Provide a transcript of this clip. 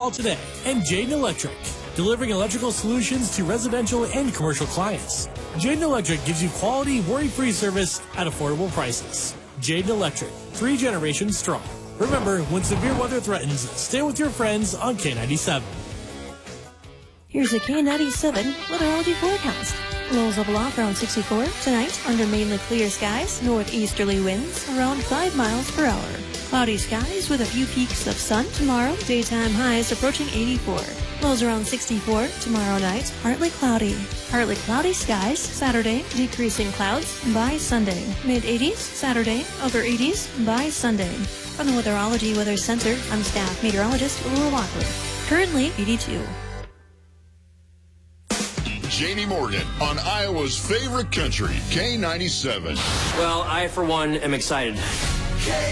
Call today. And Jayden Electric, delivering electrical solutions to residential and commercial clients. Jayden Electric gives you quality, worry-free service at affordable prices. Jayden Electric, 3 generations strong. Remember, when severe weather threatens, stay with your friends on K97. Here's a K97 weatherology forecast. Lows level off around 64. Tonight, under mainly clear skies, northeasterly winds around 5 miles per hour. Cloudy skies with a few peaks of sun. Tomorrow, daytime highs approaching 84. Lows around 64. Tomorrow night, partly cloudy. Partly cloudy skies. Saturday, decreasing clouds by Sunday. Mid-80s Saturday, upper 80s by Sunday. From the Weatherology Weather Center, I'm staff meteorologist Laura Walker. Currently 82. Jamie Morgan on Iowa's favorite country, K97. Well, I, for one, am excited.